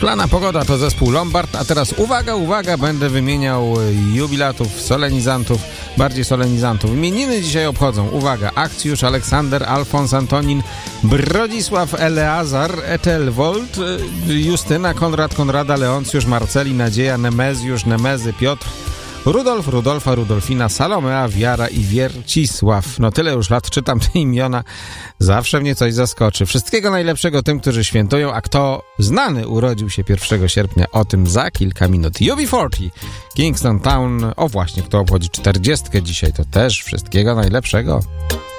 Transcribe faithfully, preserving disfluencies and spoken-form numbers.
Szklana Pogoda to zespół Lombard, a teraz uwaga, uwaga, będę wymieniał jubilatów, solenizantów, bardziej solenizantów. Imieniny dzisiaj obchodzą, uwaga, Akcjusz, Aleksander, Alfons, Antonin, Brodzisław, Eleazar, Etelwold, Justyna, Konrad, Konrada, Leoncjusz, Marceli, Nadzieja, Nemezjusz, Nemezy, Piotr, Rudolf, Rudolfa, Rudolfina, Salomea, Wiara i Wiercisław. No tyle już lat czytam te imiona, zawsze mnie coś zaskoczy. Wszystkiego najlepszego tym, którzy świętują, a kto znany urodził się pierwszego sierpnia, o tym za kilka minut. U B czterdzieści, Kingston Town, o właśnie, kto obchodzi czterdziestkę dzisiaj, to też wszystkiego najlepszego.